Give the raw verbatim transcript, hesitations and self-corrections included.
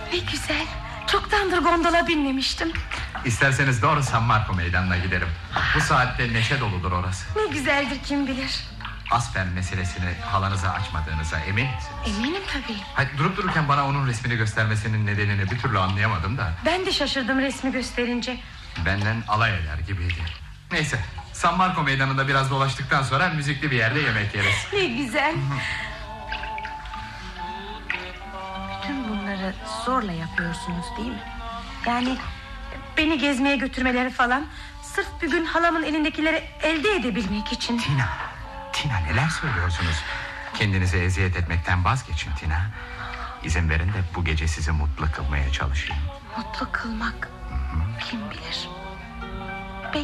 Ne güzel. Çoktandır gondola binmemiştim. İsterseniz doğru San Marco meydanına giderim. Bu saatte neşe doludur orası. Ne güzeldir, kim bilir. Aspen meselesini halanıza açmadığınıza emin misiniz? Eminim tabii. Hayır, durup dururken bana onun resmini göstermesinin nedenini bir türlü anlayamadım da. Ben de şaşırdım resmi gösterince. Benden alay eder gibiydi. Neyse, San Marco meydanında biraz dolaştıktan sonra müzikli bir yerde yemek yeriz. Ne güzel. Bütün bunları zorla yapıyorsunuz değil mi? Yani beni gezmeye götürmeleri falan sırf bir gün halamın elindekileri elde edebilmek için. Tina, Tina neler söylüyorsunuz? Kendinizi eziyet etmekten vazgeçin Tina. İzin verin de bu gece sizi mutlu kılmaya çalışayım. Mutlu kılmak, hı-hı, kim bilir.